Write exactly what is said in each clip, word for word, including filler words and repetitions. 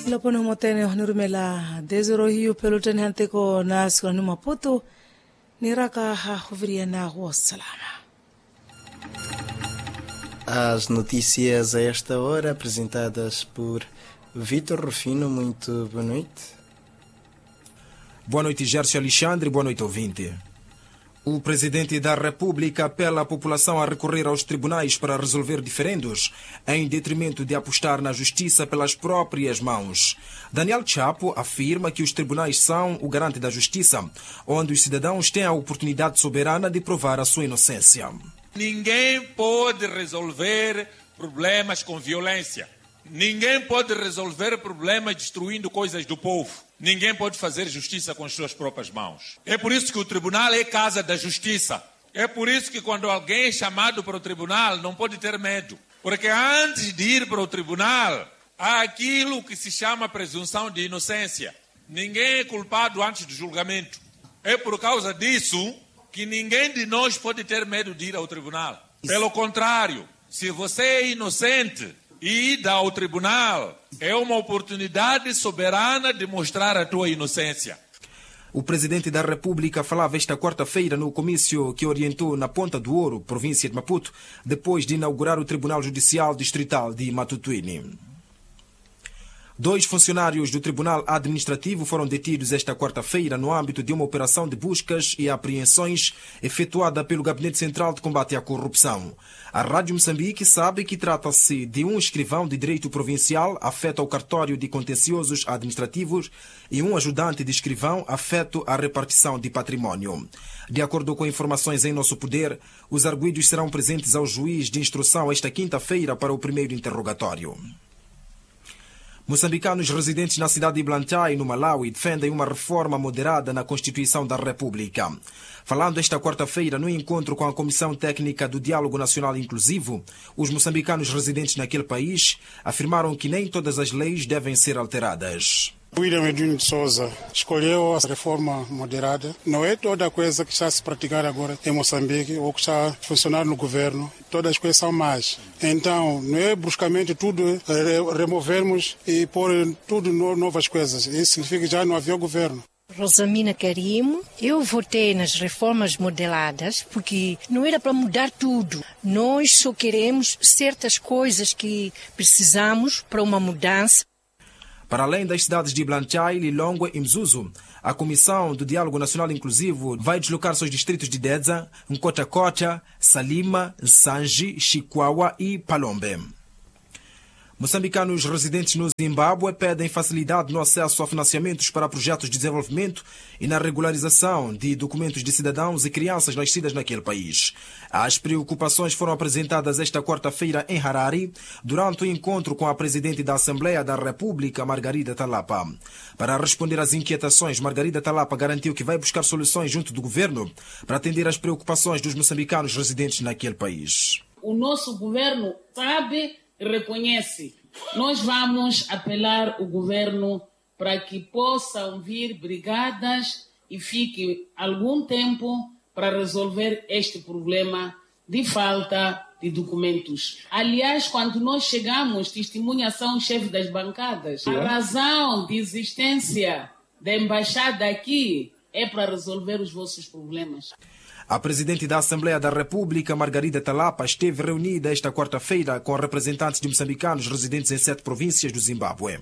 Lapono motene honurumela desoro hiu peluten hante ko na skoni Maputo ni raka ha hovria na salama. As notícias a esta hora apresentadas por Vitor Rufino. Muito boa noite. Boa noite, Gércio Alexandre. Boa noite, ouvinte. O Presidente da República apela à população a recorrer aos tribunais para resolver diferendos, em detrimento de apostar na justiça pelas próprias mãos. Daniel Chapo afirma que os tribunais são o garante da justiça, onde os cidadãos têm a oportunidade soberana de provar a sua inocência. Ninguém pode resolver problemas com violência. Ninguém pode resolver problemas destruindo coisas do povo. Ninguém pode fazer justiça com as suas próprias mãos. É por isso que o tribunal é casa da justiça. É por isso que quando alguém é chamado para o tribunal não pode ter medo. Porque antes de ir para o tribunal, há aquilo que se chama presunção de inocência. Ninguém é culpado antes do julgamento. É por causa disso que ninguém de nós pode ter medo de ir ao tribunal. Pelo contrário, se você é inocente e ir ao tribunal, é uma oportunidade soberana de mostrar a tua inocência. O Presidente da República falava esta quarta-feira no comício que orientou na Ponta do Ouro, província de Maputo, depois de inaugurar o Tribunal Judicial Distrital de Matutuine. Dois funcionários do Tribunal Administrativo foram detidos esta quarta-feira no âmbito de uma operação de buscas e apreensões efetuada pelo Gabinete Central de Combate à Corrupção. A Rádio Moçambique sabe que trata-se de um escrivão de direito provincial afeto ao cartório de contenciosos administrativos e um ajudante de escrivão afeto à repartição de património. De acordo com informações em nosso poder, os arguidos serão presentes ao juiz de instrução esta quinta-feira para o primeiro interrogatório. Moçambicanos residentes na cidade de Blantyre, no Malawi, defendem uma reforma moderada na Constituição da República. Falando esta quarta-feira no encontro com a Comissão Técnica do Diálogo Nacional Inclusivo, os moçambicanos residentes naquele país afirmaram que nem todas as leis devem ser alteradas. William Edwin de Souza escolheu a reforma moderada. Não é toda coisa que está a se praticar agora em Moçambique ou que está a funcionar no governo. Todas as coisas são más. Então, não é bruscamente tudo removermos e pôr tudo novas coisas. Isso significa que já não havia governo. Rosamina Karimo, eu votei nas reformas modeladas porque não era para mudar tudo. Nós só queremos certas coisas que precisamos para uma mudança. Para além das cidades de Blantyre, Lilongwe e Mzuzu, a Comissão do Diálogo Nacional Inclusivo vai deslocar-se aos distritos de Dedza, Nkota-Kota, Salima, Nsanji, Chikwawa e Palombe. Moçambicanos residentes no Zimbábue pedem facilidade no acesso a financiamentos para projetos de desenvolvimento e na regularização de documentos de cidadãos e crianças nascidas naquele país. As preocupações foram apresentadas esta quarta-feira em Harare, durante o encontro com a Presidente da Assembleia da República, Margarida Talapa. Para responder às inquietações, Margarida Talapa garantiu que vai buscar soluções junto do governo para atender às preocupações dos moçambicanos residentes naquele país. O nosso governo sabe e reconhece. Nós vamos apelar ao governo para que possam vir brigadas e fique algum tempo para resolver este problema de falta de documentos. Aliás, quando nós chegamos, testemunhação chefe das bancadas, a razão de existência da embaixada aqui é para resolver os vossos problemas. A Presidente da Assembleia da República, Margarida Talapa, esteve reunida esta quarta-feira com representantes de moçambicanos residentes em sete províncias do Zimbábue.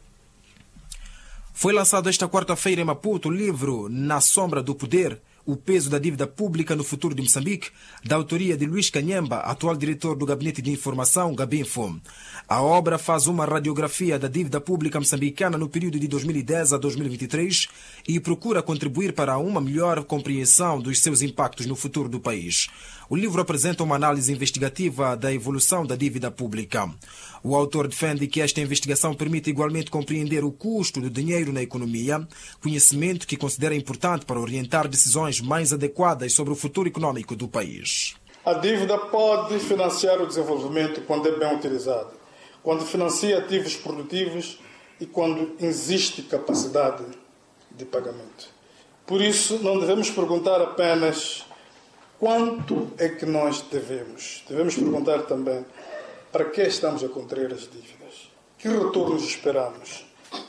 Foi lançado esta quarta-feira em Maputo o livro Na Sombra do Poder, o peso da dívida pública no futuro de Moçambique, da autoria de Luís Canhemba, atual diretor do Gabinete de Informação, Gabinfo. A obra faz uma radiografia da dívida pública moçambicana no período de dois mil e dez a dois mil e vinte e três e procura contribuir para uma melhor compreensão dos seus impactos no futuro do país. O livro apresenta uma análise investigativa da evolução da dívida pública. O autor defende que esta investigação permite igualmente compreender o custo do dinheiro na economia, conhecimento que considera importante para orientar decisões mais adequadas sobre o futuro econômico do país. A dívida pode financiar o desenvolvimento quando é bem utilizada, quando financia ativos produtivos e quando existe capacidade de pagamento. Por isso, não devemos perguntar apenas quanto é que nós devemos. Devemos perguntar também para que estamos a contrair as dívidas, que retornos esperamos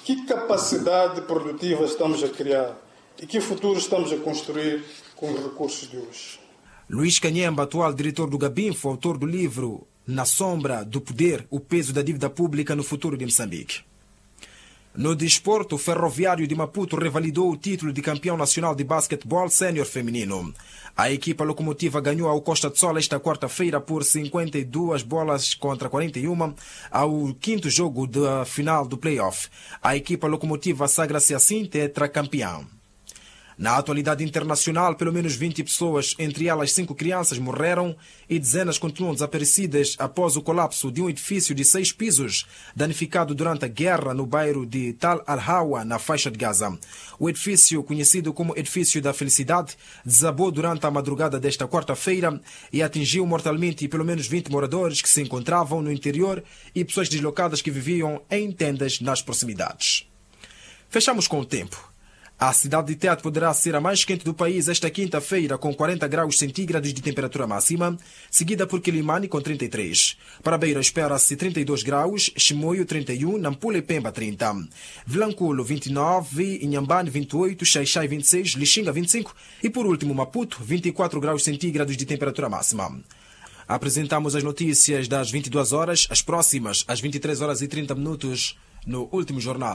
que capacidade produtiva estamos a criar e que futuro estamos a construir com os recursos de hoje. Luís Canhemba, atual diretor do Gabinfo, autor do livro Na Sombra do Poder, o peso da dívida pública no futuro de Moçambique. No desporto, o Ferroviário de Maputo revalidou o título de campeão nacional de basquetebol sénior feminino. A equipa locomotiva ganhou ao Costa de Sol esta quarta-feira por cinquenta e duas bolas contra quarenta e uma ao quinto jogo da final do play-off. A equipa locomotiva sagra-se assim tetracampeã. Na atualidade internacional, pelo menos vinte pessoas, entre elas cinco crianças, morreram e dezenas continuam desaparecidas após o colapso de um edifício de seis pisos, danificado durante a guerra no bairro de Tal Al-Hawa, na faixa de Gaza. O edifício, conhecido como Edifício da Felicidade, desabou durante a madrugada desta quarta-feira e atingiu mortalmente pelo menos vinte moradores que se encontravam no interior e pessoas deslocadas que viviam em tendas nas proximidades. Fechamos com o tempo. A cidade de Tete poderá ser a mais quente do país esta quinta-feira, com quarenta graus centígrados de temperatura máxima, seguida por Quilimane com trinta e três. Para Beira espera-se trinta e dois graus, Chimoio trinta e um, Nampula e Pemba trinta. Vilanculo vinte e nove, Inhambane vinte e oito, Xaixai vinte e seis, Lixinga vinte e cinco e por último Maputo vinte e quatro graus centígrados de temperatura máxima. Apresentamos as notícias das vinte e duas horas, as próximas às vinte e três horas e trinta minutos no Último Jornal.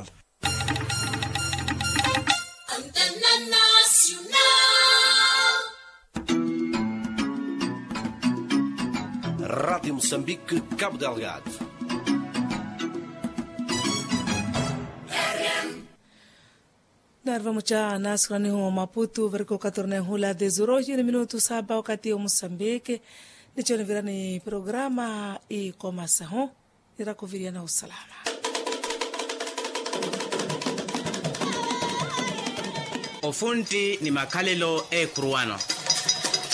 Rádio Moçambique, Cabo Delgado. Dar vamos já na skrani humo Maputo verko katorne hula de zuro hini minuto saba wakati wa Moçambique nicho virani programa i komasa ho irako viriana usalama. Ofunti ni makalelo e kuruano.